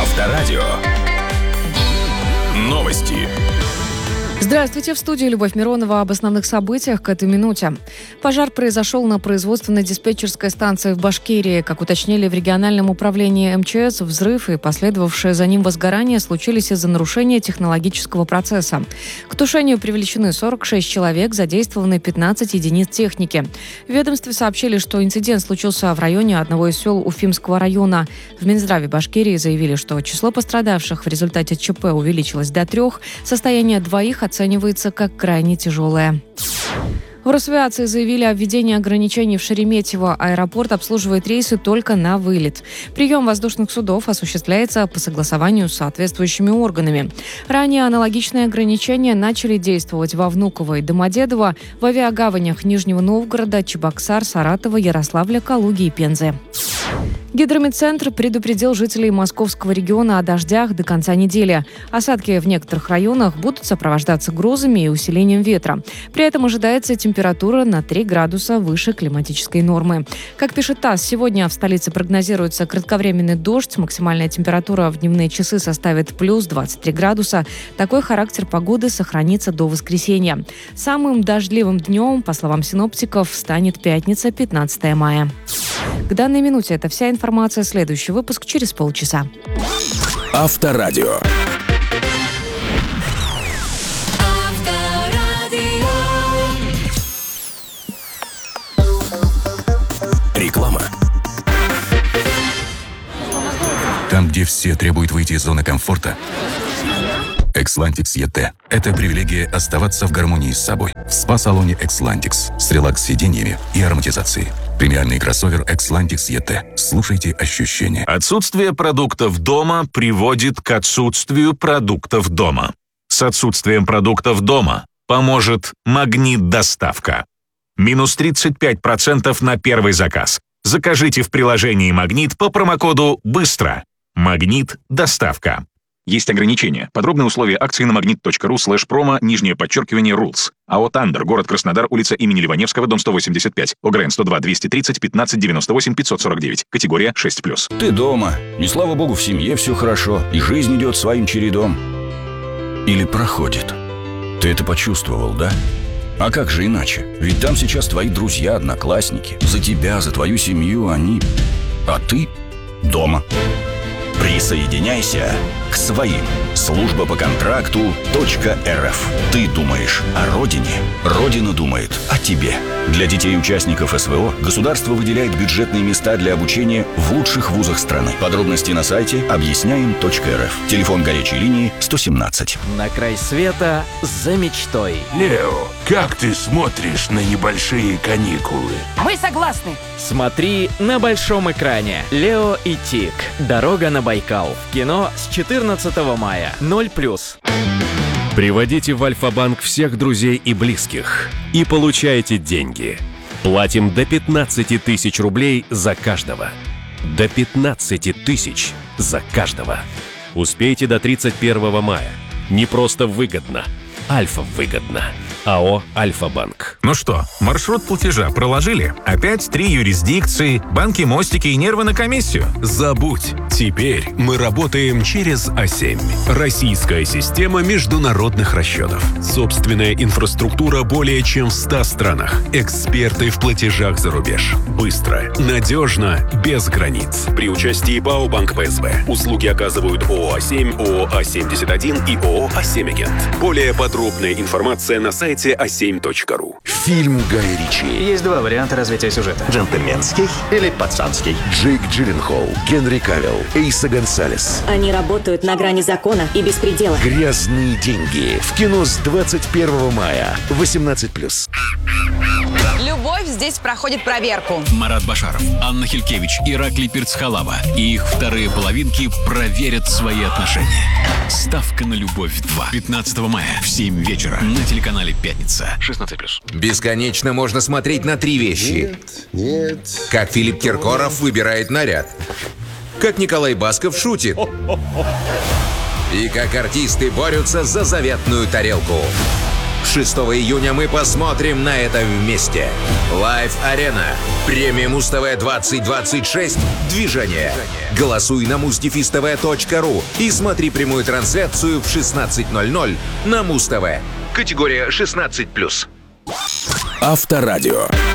Авторадио. Новости. Здравствуйте, в студии Любовь Миронова. Об основных событиях к этой минуте. Пожар произошел на производственной диспетчерской станции в Башкирии. Как уточнили в региональном управлении МЧС, взрыв и последовавшее за ним возгорание случились из-за нарушения технологического процесса. К тушению привлечены 46 человек, задействованы 15 единиц техники. В ведомстве сообщили, что инцидент случился в районе одного из сел Уфимского района. В Минздраве Башкирии заявили, что число пострадавших в результате ЧП увеличилось до 3. Состояние двоих оценивается как крайне тяжелое. В Росавиации заявили о введении ограничений в Шереметьево. Аэропорт обслуживает рейсы только на вылет. Прием воздушных судов осуществляется по согласованию с соответствующими органами. Ранее аналогичные ограничения начали действовать во Внуково и Домодедово, в авиагаванях Нижнего Новгорода, Чебоксар, Саратова, Ярославля, Калуги и Пензы. Гидрометцентр предупредил жителей московского региона о дождях до конца недели. Осадки в некоторых районах будут сопровождаться грозами и усилением ветра. При этом ожидается температура на 3 градуса выше климатической нормы. Как пишет ТАСС, сегодня в столице прогнозируется кратковременный дождь. Максимальная температура в дневные часы составит плюс 23 градуса. Такой характер погоды сохранится до воскресенья. Самым дождливым днем, по словам синоптиков, станет пятница, 15 мая. К данной минуте это вся информация. Следующий выпуск через полчаса. Авторадио. Реклама. Там, где все требуют выйти из зоны комфорта, Экслантикс ЕТ – это привилегия оставаться в гармонии с собой. В спа-салоне Экслантикс с релакс-сиденьями и ароматизацией. Премиальный кроссовер Экслантикс ЕТ. Слушайте ощущения. Отсутствие продуктов дома приводит к отсутствию продуктов дома. С отсутствием продуктов дома поможет Магнит-доставка. Минус 35% на первый заказ. Закажите в приложении Магнит по промокоду «Быстро». Магнит-доставка. Есть ограничения. Подробные условия акции на magnet.ru/promo_rules. АО «Тандер», город Краснодар, улица имени Ливаневского, дом 185. ОГРН 102 230 15 98 549. Категория 6+. Ты дома, и слава богу, в семье все хорошо, и жизнь идет своим чередом. Или проходит. Ты это почувствовал, да? А как же иначе? Ведь там сейчас твои друзья, одноклассники. За тебя, за твою семью они... А ты дома. Присоединяйся к своим. Служба по контракту .рф. Ты думаешь о родине, родина думает о тебе. Для детей участников СВО государство выделяет бюджетные места для обучения в лучших вузах страны. Подробности на сайте объясняем.рф. Телефон горячей линии 117. На край света за мечтой. Лео, как ты смотришь на небольшие каникулы? Мы согласны. Смотри на большом экране. Лео и Тиг. Дорога на Байкал. В кино с 14 мая. 0+. Приводите в Альфа-банк всех друзей и близких и получайте деньги. Платим до 15 тысяч рублей за каждого. До 15 тысяч за каждого. Успейте до 31 мая. Не просто выгодно. Альфа-выгодно. АО «Альфа-банк». Ну что, маршрут платежа проложили? Опять 3 юрисдикции, банки, мостики и нервы на комиссию? Забудь. Теперь мы работаем через А7. Российская система международных расчетов. Собственная инфраструктура более чем в 100 странах. Эксперты в платежах за рубеж. Быстро, надежно, без границ. При участии ПАО «Банк ПСБ». Услуги оказывают ООО «А7», ООО «А71» и ООО «А7 Агент». Более подробная информация на сайте a7.ru. Фильм Гая Ричи. Есть 2 варианта развития сюжета. Джентльменский или пацанский. Джейк Джилленхол, Генри Кавилл, Эйса Гонсалес. Они работают на грани закона и беспредела. «Грязные деньги». В кино с 21 мая. 18+. Любовь здесь проходит проверку. Марат Башаров, Анна Хилькевич, Ираклий Перцхалава и их вторые половинки проверят свои отношения. Ставка на любовь 2. 15 мая в 7 вечера на телеканале «Пятница». 16+. Бесконечно можно смотреть на 3 вещи. Нет. Как Филипп Киркоров выбирает наряд. Как Николай Басков шутит. И как артисты борются за заветную тарелку. 6 июня мы посмотрим на это вместе. Live Arena. Премия Муз-ТВ 2026. Движение. Голосуй на muztv.tv.ru и смотри прямую трансляцию в 16:00 на Муз-ТВ. Категория 16+. Авторадио.